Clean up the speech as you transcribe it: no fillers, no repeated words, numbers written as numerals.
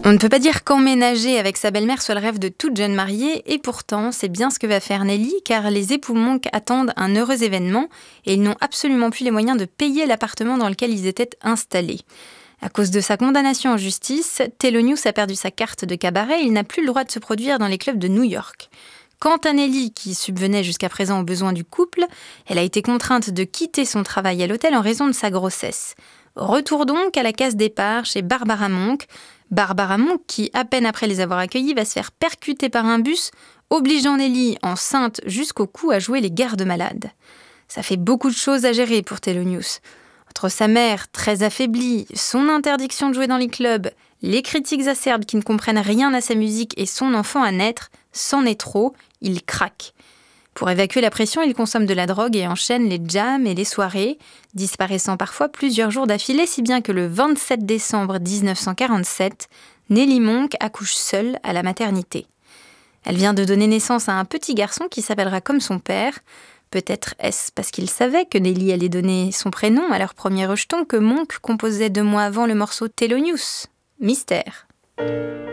On ne peut pas dire qu'emménager avec sa belle-mère soit le rêve de toute jeune mariée, et pourtant, c'est bien ce que va faire Nelly, car les époux Monk attendent un heureux événement, et ils n'ont absolument plus les moyens de payer l'appartement dans lequel ils étaient installés. À cause de sa condamnation en justice, Thelonious a perdu sa carte de cabaret et il n'a plus le droit de se produire dans les clubs de New York. Quant à Nelly, qui subvenait jusqu'à présent aux besoins du couple, elle a été contrainte de quitter son travail à l'hôtel en raison de sa grossesse. Retour donc à la case départ chez Barbara Monk. Barbara Monk qui, à peine après les avoir accueillis, va se faire percuter par un bus, obligeant Nelly, enceinte jusqu'au cou, à jouer les gardes-malades. Ça fait beaucoup de choses à gérer pour Thelonious. Entre sa mère, très affaiblie, son interdiction de jouer dans les clubs, les critiques acerbes qui ne comprennent rien à sa musique et son enfant à naître, c'en est trop, il craque. Pour évacuer la pression, il consomme de la drogue et enchaîne les jams et les soirées, disparaissant parfois plusieurs jours d'affilée, si bien que le 27 décembre 1947, Nelly Monk accouche seule à la maternité. Elle vient de donner naissance à un petit garçon qui s'appellera comme son père. Peut-être est-ce parce qu'il savait que Nelly allait donner son prénom à leur premier rejeton que Monk composait 2 mois avant le morceau Thelonious. Mystère.